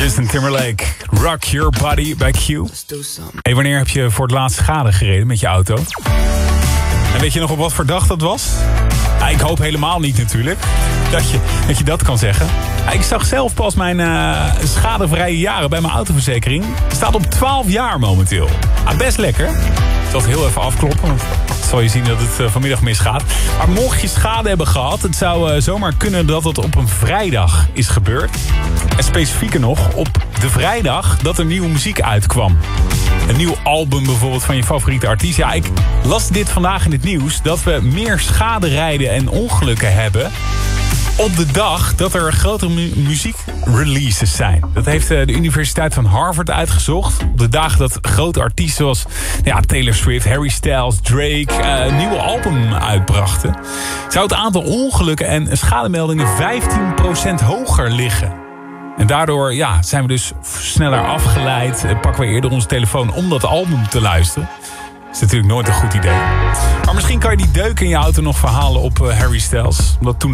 Justin Timberlake, Rock Your Body bij Q. Hey, wanneer heb je voor het laatst schade gereden met je auto? En weet je nog op wat voor dag dat was? Ja, ik hoop helemaal niet natuurlijk dat je dat kan zeggen. Ja, ik zag zelf pas mijn schadevrije jaren bij mijn autoverzekering. Staat op 12 jaar momenteel. Best lekker. Ik zal het heel even afkloppen, want zal je zien dat het vanmiddag misgaat. Maar mocht je schade hebben gehad, het zou zomaar kunnen dat het op een vrijdag is gebeurd. En specifieker nog, op de vrijdag dat er nieuwe muziek uitkwam. Een nieuw album bijvoorbeeld van je favoriete artiest. Ja, ik las dit vandaag in het nieuws, dat we meer schaderijden en ongelukken hebben op de dag dat er grote muziekreleases zijn. Dat heeft de Universiteit van Harvard uitgezocht. Op de dagen dat grote artiesten zoals Taylor Swift, Harry Styles, Drake een nieuwe album uitbrachten, zou het aantal ongelukken en schademeldingen 15% hoger liggen. En daardoor zijn we dus sneller afgeleid. Pakken we eerder onze telefoon om dat album te luisteren. Dat is natuurlijk nooit een goed idee. Maar misschien kan je die deuk in je auto nog verhalen op Harry Styles. Omdat toen